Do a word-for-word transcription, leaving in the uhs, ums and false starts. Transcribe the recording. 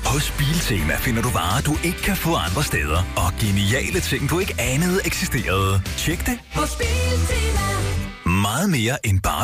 Hos Biltema finder du varer, du ikke kan få andre steder. Og geniale ting, du ikke anede eksisterede. Tjek det. Hos Biltema. Meget mere end bare